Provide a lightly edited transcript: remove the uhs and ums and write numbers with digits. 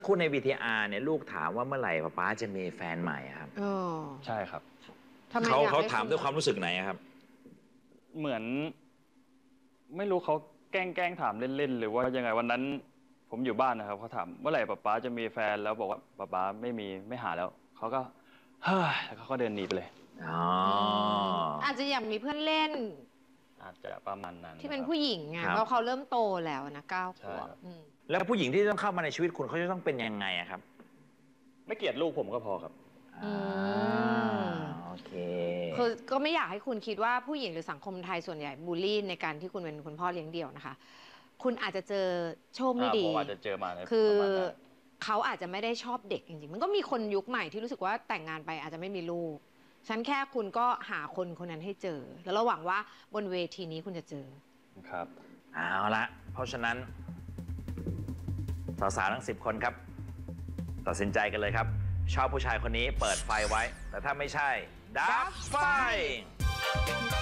คุณใน VTR เนี่ยลูกถามว่าเมื่อไหร่ป๊าจะมีแฟนใหม่ครับใช่ครับเขาถามด้วยความรู้สึกไหนครับเหมือนไม่รู้เขาแกล้งถามเล่นๆหรือว่ายังไงวันนั้นผมอยู่บ้านนะครับเขาถามเมื่อไหร่ป๊าจะมีแฟนแล้วบอกว่าป๊าไม่หาแล้วเขาก็เฮ้ยแล้วเขาก็เดินหนีไปเลยอาจจะอยากมีเพื่อนเล่นอาจจะประมาณนั้นที่เป็นผู้หญิงไงเพราะเขาเริ่มโตแล้วนะ9 ขวบแล้วผู้หญิงที่ต้องเข้ามาในชีวิตคุณเขาจะต้องเป็นยังไงครับไม่เกลียดลูกผมก็พอครับโอเคคือก็ไม่อยากให้คุณคิดว่าผู้หญิงหรือสังคมไทยส่วนใหญ่บูลลี่ในการที่คุณเป็นคุณพ่อเลี้ยงเดี่ยวนะคะคุณอาจจะเจอโชคไม่ดีอาจจะเจอมาคือเขาอาจจะไม่ได้ชอบเด็กจริงๆมันก็มีคนยุคใหม่ที่รู้สึกว่าแต่งงานไปอาจจะไม่มีลูกฉันแค่คุณก็หาคนนั้นให้เจอแล้วเราหวังว่าบนเวทีนี้คุณจะเจอครับเอาละเพราะฉะนั้นสาวๆทั้ง10 คนครับตัดสินใจกันเลยครับชอบผู้ชายคนนี้เปิดไฟไว้แต่ถ้าไม่ใช่ดับไฟ